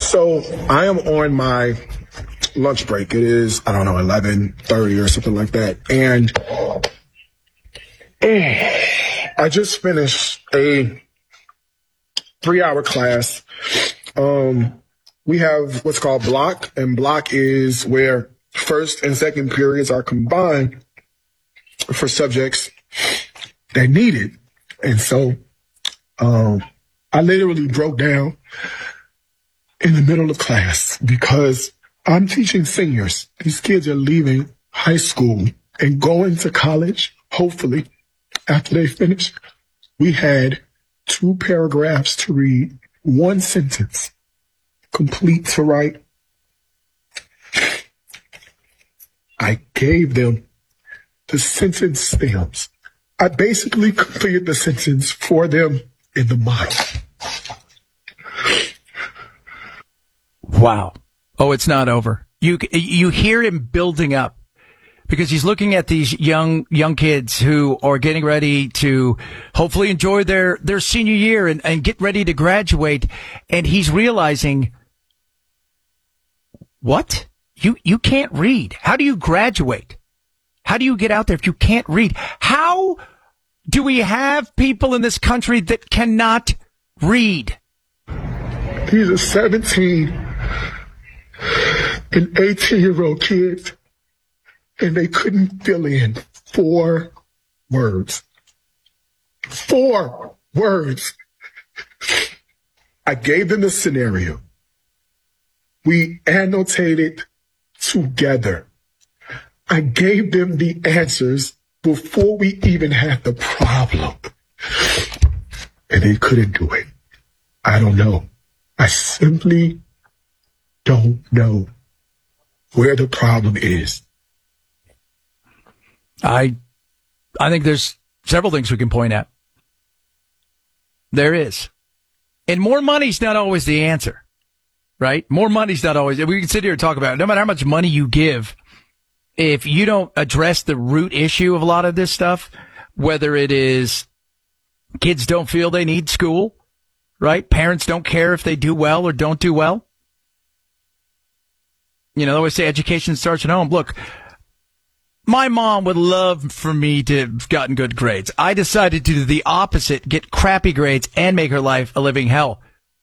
So I am on my lunch break. It is, I don't know, 11:30 or something like that. And I just finished a 3-hour class. We have what's called block, and block is where first and second periods are combined for subjects that need it. And so I literally broke down in the middle of class because I'm teaching seniors. These kids are leaving high school and going to college, hopefully, after they finish. We had 2 paragraphs to read, 1 sentence, complete to write. I gave them the sentence stems. I basically completed the sentence for them in the mind. Wow. Oh, it's not over. You hear him building up because he's looking at these young kids who are getting ready to hopefully enjoy their senior year and get ready to graduate. And he's realizing, what? You can't read. How do you graduate? How do you get out there if you can't read? How do we have people in this country that cannot read? These are 17 and 18-year-old kids, and they couldn't fill in 4 words. 4 words. I gave them the scenario. We annotated together. I gave them the answers before we even had the problem. And they couldn't do it. I don't know. I simply don't know where the problem is. I think there's several things we can point at. There is. And more money's not always the answer, right? More money's not always. We can sit here and talk about it. No matter how much money you give, if you don't address the root issue of a lot of this stuff, whether it is kids don't feel they need school, right? Parents don't care if they do well or don't do well. You know, they always say education starts at home. Look, my mom would love for me to have gotten good grades. I decided to do the opposite, get crappy grades and make her life a living hell.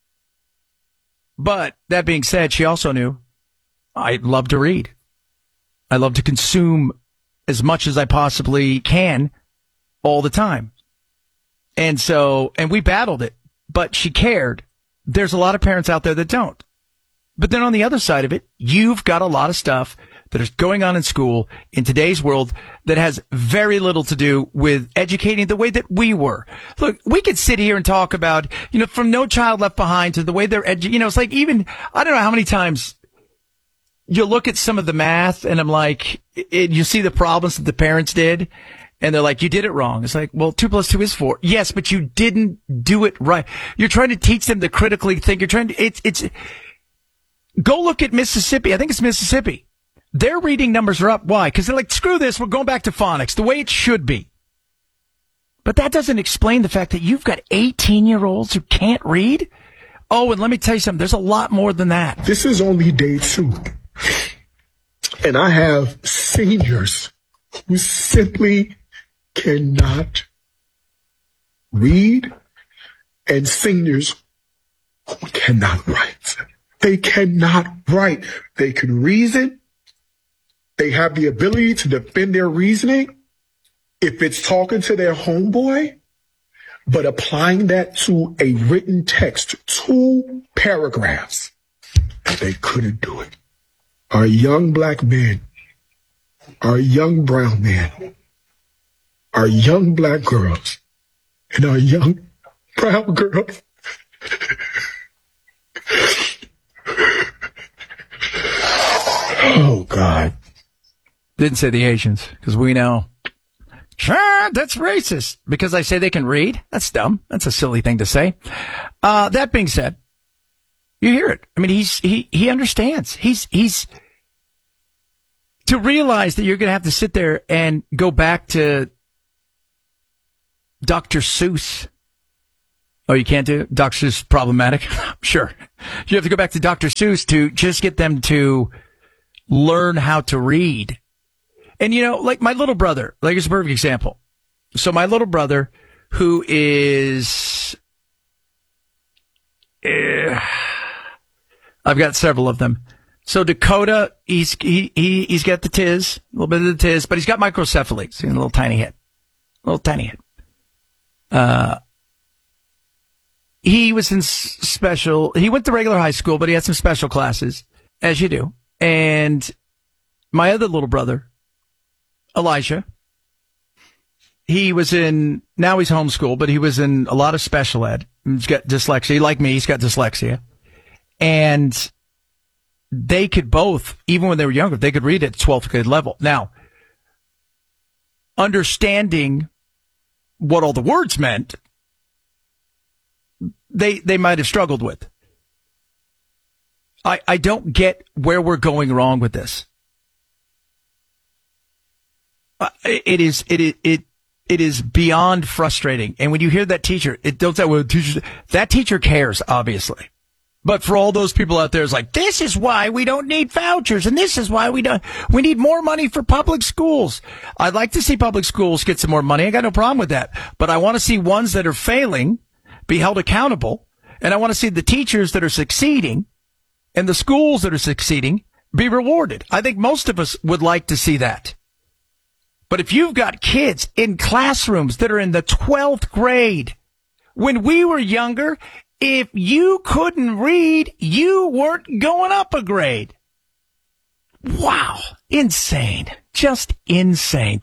But that being said, she also knew I love to read. I love to consume as much as I possibly can all the time. And we battled it, but she cared. There's a lot of parents out there that don't. But then on the other side of it, you've got a lot of stuff that is going on in school in today's world that has very little to do with educating the way that we were. Look, we could sit here and talk about, from No Child Left Behind to the way they're it's like even, I don't know how many times you look at some of the math and I'm like, you see the problems that the parents did and they're like, you did it wrong. It's like, well, 2 + 2 is 4. Yes, but you didn't do it right. You're trying to teach them to critically think. You're trying to, go look at Mississippi. I think it's Mississippi. Their reading numbers are up. Why? Because they're like, screw this. We're going back to phonics, the way it should be. But that doesn't explain the fact that you've got 18-year-olds who can't read. Oh, and let me tell you something. There's a lot more than that. This is only day 2. And I have seniors who simply cannot read and seniors who cannot write. They cannot write. They can reason. They have the ability to defend their reasoning if it's talking to their homeboy, but applying that to a written text, 2 paragraphs, they couldn't do it. Our young black men, our young brown men, our young black girls, and our young brown girls oh, God. Didn't say the Asians, because we know. Sure, that's racist. Because I say they can read? That's dumb. That's a silly thing to say. That being said, you hear it. I mean, he understands. He's to realize that you're going to have to sit there and go back to Dr. Seuss Oh, you can't do it? Dr. Seuss problematic? Sure. You have to go back to Dr. Seuss to just get them to learn how to read. And, like my little brother, like it's a perfect example. So my little brother, who is, I've got several of them. So Dakota, he's got the tiz, a little bit of the tiz, but he's got microcephaly. He's a little tiny head. He was in he went to regular high school, but he had some special classes, as you do. And my other little brother, Elijah, now he's homeschooled, but he was in a lot of special ed. He's got dyslexia. Like me, he's got dyslexia. And they could both, even when they were younger, they could read at 12th grade level. Now, understanding what all the words meant, they might have struggled with. I don't get where we're going wrong with this. It is beyond frustrating. And when you hear that teacher, that teacher cares, obviously. But for all those people out there, it's like, this is why we don't need vouchers, and this is why we need more money for public schools. I'd like to see public schools get some more money. I got no problem with that. But I want to see ones that are failing be held accountable, and I want to see the teachers that are succeeding and the schools that are succeeding be rewarded. I think most of us would like to see that. But if you've got kids in classrooms that are in the 12th grade, when we were younger, if you couldn't read, you weren't going up a grade. Wow. Insane. Just insane.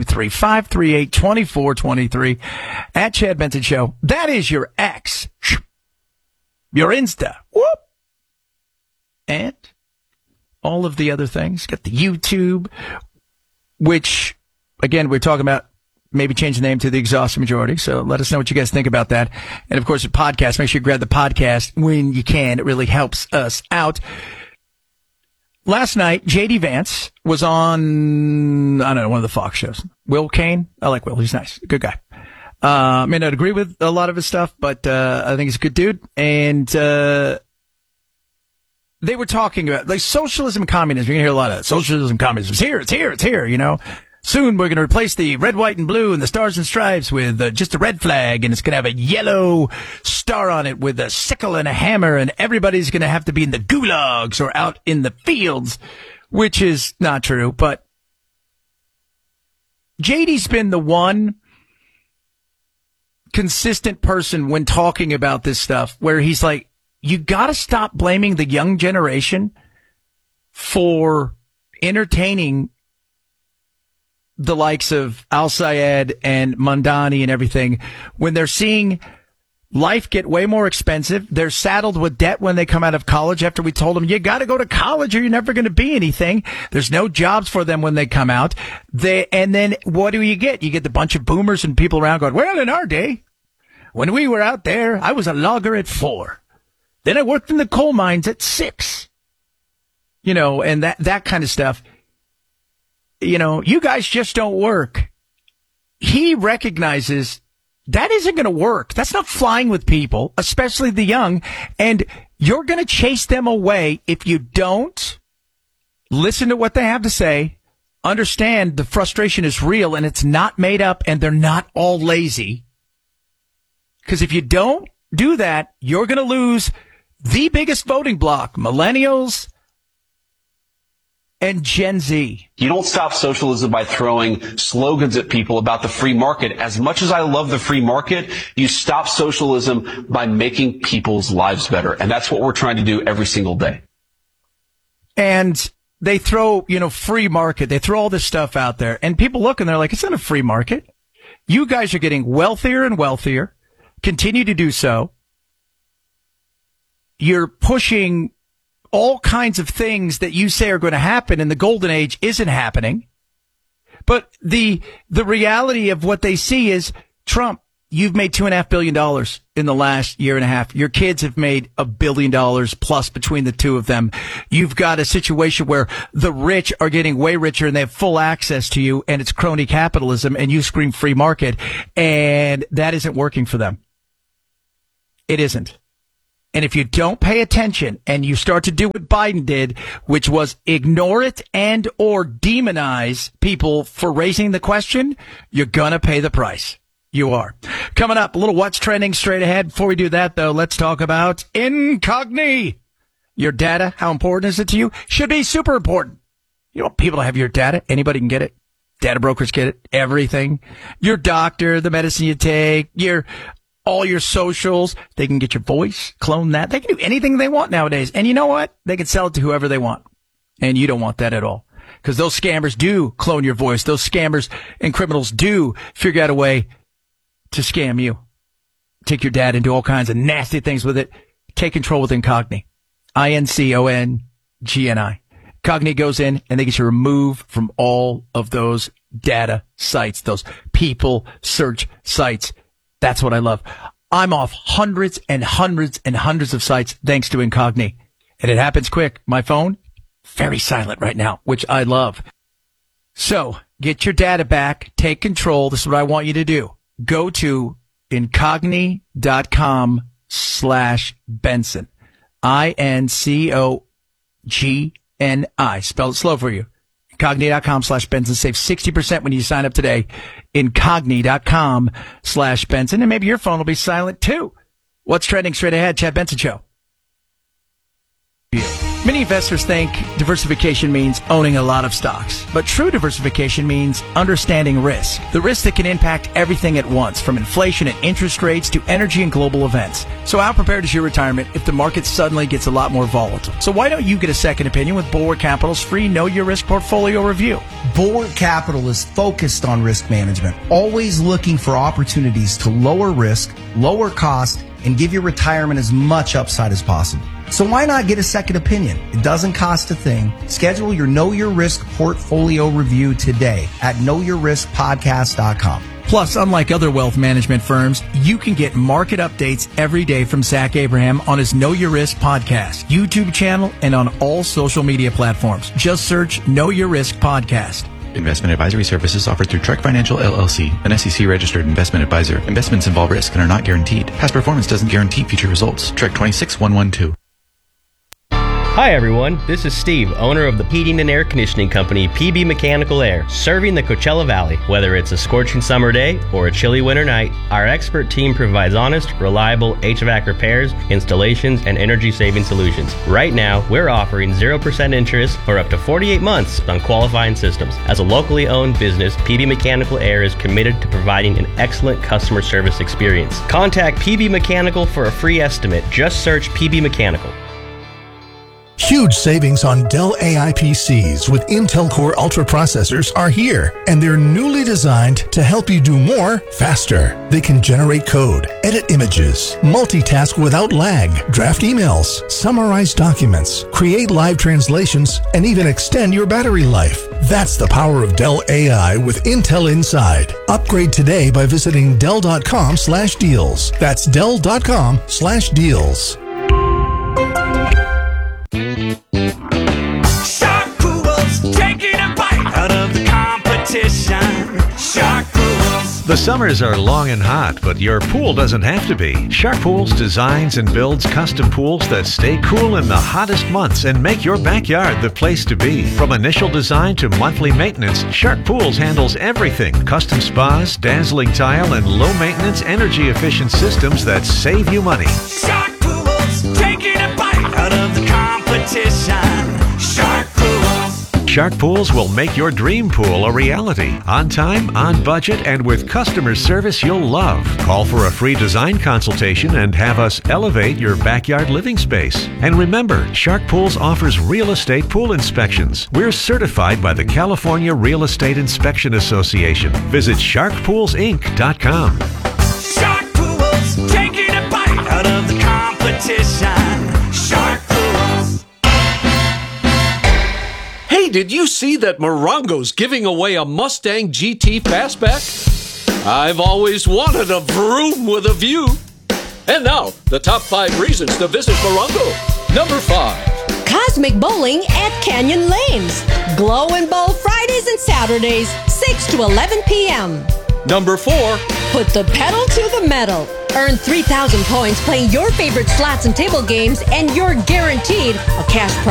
323-538-2423 at Chad Benson Show. That is your X. Your Insta. Whoop. And all of the other things. Got the YouTube, which, again, we're talking about maybe change the name to the Exhausted Majority. So let us know what you guys think about that. And, of course, the podcast. Make sure you grab the podcast when you can. It really helps us out. Last night, J.D. Vance was on, I don't know, one of the Fox shows. Will Cain. I like Will. He's nice. Good guy. May not agree with a lot of his stuff, but I think he's a good dude. And they were talking about, like, socialism and communism. You're going to hear a lot of socialism, communism. It's here, you know. Soon we're going to replace the red, white, and blue and the stars and stripes with just a red flag, and it's going to have a yellow star on it with a sickle and a hammer, and everybody's going to have to be in the gulags or out in the fields, which is not true. But JD's been the one consistent person when talking about this stuff where he's like, you got to stop blaming the young generation for entertaining the likes of Al Sayed and Mandani and everything when they're seeing life get way more expensive. They're saddled with debt when they come out of college after we told them, you got to go to college or you're never going to be anything. There's no jobs for them when they come out. And then what do you get? You get the bunch of boomers and people around going, well, in our day, when we were out there, I was a logger at 4. Then I worked in the coal mines at 6. You know, and that kind of stuff. You know, you guys just don't work. He recognizes that isn't going to work. That's not flying with people, especially the young. And you're going to chase them away if you don't listen to what they have to say, understand the frustration is real and it's not made up and they're not all lazy. Because if you don't do that, you're going to lose the biggest voting bloc, millennials and Gen Z. You don't stop socialism by throwing slogans at people about the free market. As much as I love the free market, you stop socialism by making people's lives better. And that's what we're trying to do every single day. And they throw, free market. They throw all this stuff out there. And people look and they're like, it's not a free market. You guys are getting wealthier and wealthier. Continue to do so. You're pushing all kinds of things that you say are going to happen in the golden age isn't happening. But the reality of what they see is, Trump, you've made $2.5 billion in the last year and a half. Your kids have made $1 billion plus between the two of them. You've got a situation where the rich are getting way richer and they have full access to you, and it's crony capitalism, and you scream free market, and that isn't working for them. It isn't. And if you don't pay attention and you start to do what Biden did, which was ignore it and or demonize people for raising the question, you're going to pay the price. You are. Coming up, a little what's trending straight ahead. Before we do that, though, let's talk about Incogni. Your data, how important is it to you? Should be super important. You want people to have your data. Anybody can get it. Data brokers get it. Everything. Your doctor, the medicine you take, all your socials. They can get your voice, clone that. They can do anything they want nowadays. And you know what? They can sell it to whoever they want. And you don't want that at all. Because those scammers do clone your voice. Those scammers and criminals do figure out a way to scam you. Take your data and do all kinds of nasty things with it. Take control with Incogni. Incongni. Cogni goes in and they get you removed from all of those data sites, those people search sites. That's what I love. I'm off hundreds and hundreds and hundreds of sites thanks to Incogni. And it happens quick. My phone, very silent right now, which I love. So get your data back. Take control. This is what I want you to do. Go to incogni.com/Benson. INCOGNI. Spell it slow for you. Incogni.com/Benson. Save 60% when you sign up today. Incogni.com/Benson. And maybe your phone will be silent too. What's trending straight ahead? Chad Benson Show. Many investors think diversification means owning a lot of stocks, but true diversification means understanding risk. The risk that can impact everything at once, from inflation and interest rates to energy and global events. So how prepared is your retirement if the market suddenly gets a lot more volatile? So why don't you get a second opinion with Bulwark Capital's free Know Your Risk portfolio review? Bulwark Capital is focused on risk management, always looking for opportunities to lower risk, lower cost, and give your retirement as much upside as possible. So why not get a second opinion? It doesn't cost a thing. Schedule your Know Your Risk portfolio review today at knowyourriskpodcast.com. Plus, unlike other wealth management firms, you can get market updates every day from Zach Abraham on his Know Your Risk podcast, YouTube channel, and on all social media platforms. Just search Know Your Risk Podcast. Investment advisory services offered through Trek Financial LLC, an SEC-registered investment advisor. Investments involve risk and are not guaranteed. Past performance doesn't guarantee future results. Trek 26112. Hi everyone, this is Steve, owner of the heating and air conditioning company PB Mechanical Air, serving the Coachella Valley. Whether it's a scorching summer day or a chilly winter night, our expert team provides honest, reliable HVAC repairs, installations, and energy-saving solutions. Right now, we're offering 0% interest for up to 48 months on qualifying systems. As a locally owned business, PB Mechanical Air is committed to providing an excellent customer service experience. Contact PB Mechanical for a free estimate. Just search PB Mechanical. Huge savings on Dell AI PCs with Intel Core Ultra processors are here, and they're newly designed to help you do more faster. They can generate code, edit images, multitask without lag, draft emails, summarize documents, create live translations, and even extend your battery life. That's the power of Dell AI with Intel inside. Upgrade today by visiting Dell.com/deals. That's Dell.com/deals. Shark Pools taking a bite out of the competition. Shark Pools. The summers are long and hot, but your pool doesn't have to be. Shark Pools designs and builds custom pools that stay cool in the hottest months and make your backyard the place to be. From initial design to monthly maintenance, Shark Pools handles everything. Custom spas, dazzling tile, and low-maintenance, energy-efficient systems that save you money. Shark Pools taking a bite out of the competition. Shark Pools. Shark Pools will make your dream pool a reality. On time, on budget, and with customer service you'll love. Call for a free design consultation and have us elevate your backyard living space. And remember, Shark Pools offers real estate pool inspections. We're certified by the California Real Estate Inspection Association. Visit sharkpoolsinc.com. Shark Pools taking a bite out of the competition. Shark Pools. Hey, did you see that Morongo's giving away a Mustang GT Fastback? I've always wanted a vroom with a view. And now, the top 5 reasons to visit Morongo. Number 5. Cosmic Bowling at Canyon Lanes. Glow and Bowl Fridays and Saturdays, 6 to 11 p.m. Number 4. Put the pedal to the metal. Earn 3,000 points playing your favorite slots and table games, and you're guaranteed a cash prize.